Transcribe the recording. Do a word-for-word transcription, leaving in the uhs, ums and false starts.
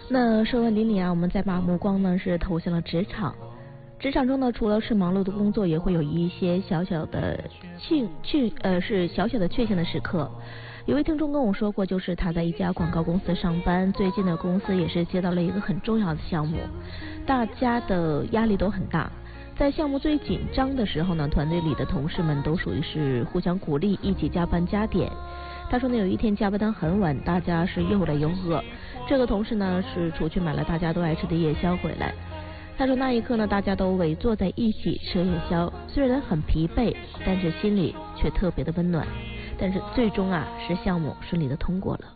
那说完邻里啊，我们再把目光呢是投向了职场。职场中呢，除了是忙碌的工作，也会有一些小小的庆趣呃是小小的确幸的时刻。有位听众跟我说过，就是他在一家广告公司上班，最近的公司也是接到了一个很重要的项目，大家的压力都很大。在项目最紧张的时候呢，团队里的同事们都属于是互相鼓励，一起加班加点。他说呢，有一天加班到很晚，大家是又累又饿，这个同事呢是出去买了大家都爱吃的夜宵回来。他说那一刻呢，大家都围坐在一起吃夜宵，虽然很疲惫，但是心里却特别的温暖。但是最终啊，是项目顺利的通过了。